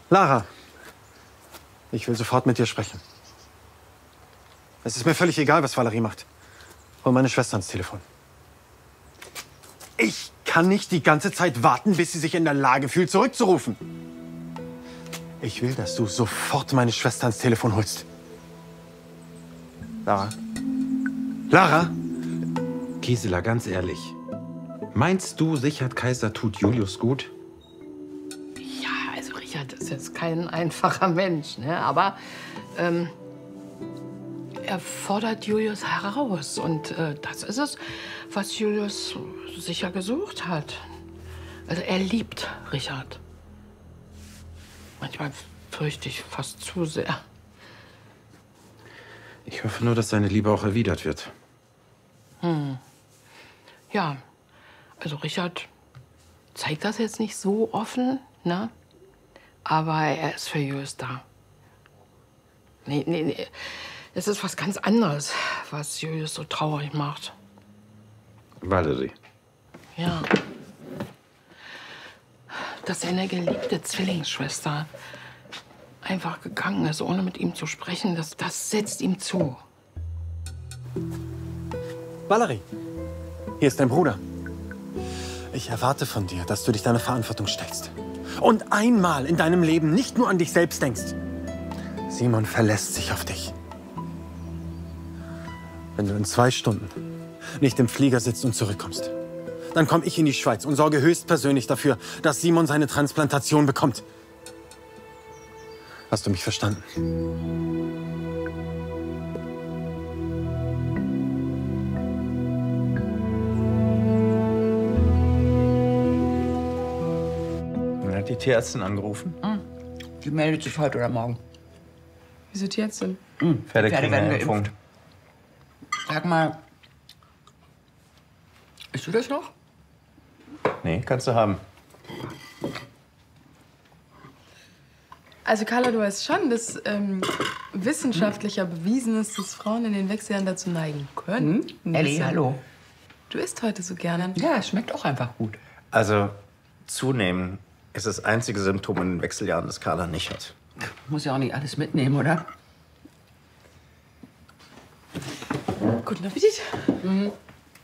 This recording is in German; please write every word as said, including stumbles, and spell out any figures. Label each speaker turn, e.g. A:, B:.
A: Lara, ich will sofort mit dir sprechen. Es ist mir völlig egal, was Valerie macht. Hol meine Schwester ans Telefon. Ich kann nicht die ganze Zeit warten, bis sie sich in der Lage fühlt, zurückzurufen. Ich will, dass du sofort meine Schwester ans Telefon holst. Lara? Lara?
B: Gisela, ganz ehrlich. Meinst du, Richard Kaiser tut Julius gut?
C: Ja, also Richard ist jetzt kein einfacher Mensch, ne? Aber ähm, er fordert Julius heraus. Und äh, das ist es, was Julius sicher gesucht hat. Also er liebt Richard. Manchmal fürchte ich fast zu sehr.
B: Ich hoffe nur, dass seine Liebe auch erwidert wird.
C: Hm. Ja, also Richard zeigt das jetzt nicht so offen, ne? Aber er ist für Julius da. Nee, nee, nee. Es ist was ganz anderes, was Julius so traurig macht.
B: Valerie.
C: Ja. Dass seine geliebte Zwillingsschwester einfach gegangen ist, ohne mit ihm zu sprechen, das, das setzt ihm zu.
A: Valerie, hier ist dein Bruder. Ich erwarte von dir, dass du dich deiner Verantwortung stellst. Und einmal in deinem Leben nicht nur an dich selbst denkst. Simon verlässt sich auf dich. Wenn du in zwei Stunden nicht im Flieger sitzt und zurückkommst, dann komme ich in die Schweiz und sorge höchstpersönlich dafür, dass Simon seine Transplantation bekommt. Hast du mich verstanden?
B: Hat die Tierärztin angerufen?
D: Mhm. Die meldet sich heute oder morgen.
E: Wieso Tierärztin?
B: Mhm. Pferde kriegen eine Impfung.
D: Sag mal, isst du das noch?
B: Nee, kannst du haben.
E: Also Carla, du weißt schon, dass ähm, wissenschaftlicher bewiesen ist, dass Frauen in den Wechseljahren dazu neigen können.
D: Hm? Ellie, hallo.
E: Du isst heute so gerne.
D: Ja, es schmeckt auch einfach gut.
F: Also, zunehmen ist das einzige Symptom in den Wechseljahren, das Carla nicht hat.
D: Muss ja auch nicht alles mitnehmen, oder?
E: Guten Appetit.
D: Mhm.